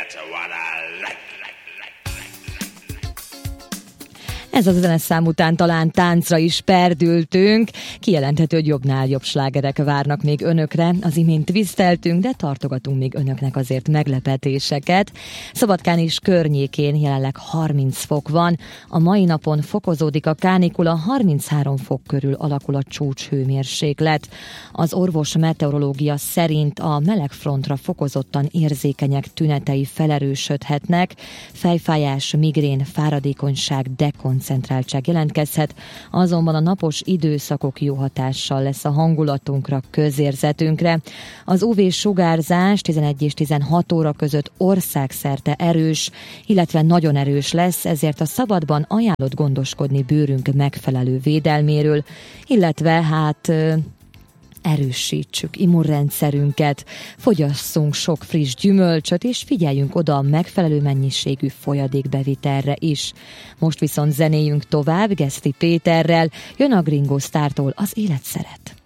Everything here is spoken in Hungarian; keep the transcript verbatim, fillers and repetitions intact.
that's what I like. Ez az zeneszám után talán táncra is perdültünk. Kijelenthető, hogy jobbnál jobb slágerek várnak még önökre. Az imént twiszteltünk, de tartogatunk még önöknek azért meglepetéseket. Szabadkán és környékén jelenleg harminc fok van. A mai napon fokozódik a kánikula, harminchárom fok körül alakul a csúcshőmérséklet. Az orvos meteorológia szerint a melegfrontra fokozottan érzékenyek tünetei felerősödhetnek. Fejfájás, migrén, fáradékonyság, dekoncentráltság jelentkezhet, azonban a napos időszakok jó hatással lesz a hangulatunkra, közérzetünkre. Az ú vé-sugárzás tizenegy és tizenhat óra között országszerte erős, illetve nagyon erős lesz, ezért a szabadban ajánlott gondoskodni bőrünk megfelelő védelméről, illetve hát erősítsük immunrendszerünket, fogyasszunk sok friss gyümölcsöt, és figyeljünk oda a megfelelő mennyiségű folyadékbevitelre is. Most viszont zenéljünk tovább Geszti Péterrel, jön a Gringo Startól az Élet szeret.